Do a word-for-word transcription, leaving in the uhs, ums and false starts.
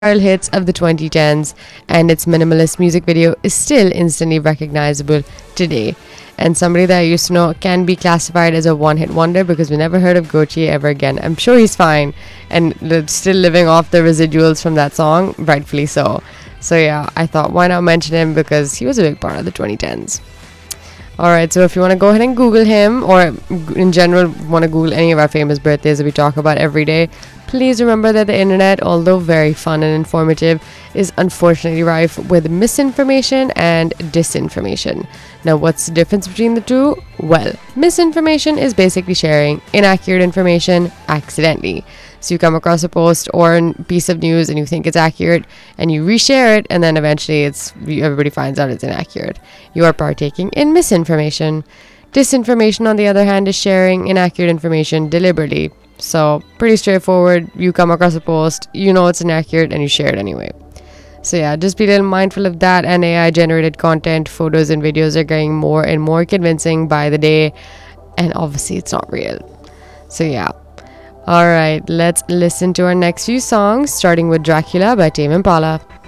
viral hits of the twenty tens, and its minimalist music video is still instantly recognizable today. And somebody that I used to know can be classified as a one-hit wonder because we never heard of Gautier ever again. I'm sure he's fine and li- still living off the residuals from that song, rightfully so. So yeah, I thought why not mention him because he was a big part of the twenty tens. Alright, so if you want to go ahead and Google him, or in general want to Google any of our famous birthdays that we talk about every day, please remember that the internet, although very fun and informative, is unfortunately rife with misinformation and disinformation. Now, what's the difference between the two? Well, misinformation is basically sharing inaccurate information accidentally. So you come across a post or a piece of news and you think it's accurate and you reshare it, and then eventually it's everybody finds out it's inaccurate. You are partaking in misinformation. Disinformation, on the other hand, is sharing inaccurate information deliberately. So pretty straightforward. You come across a post, you know it's inaccurate, and you share it anyway. So yeah, just be a little mindful of that. And A I generated content, photos and videos are getting more and more convincing by the day, and obviously it's not real. So yeah. Alright, let's listen to our next few songs, starting with Dracula by Tame Impala.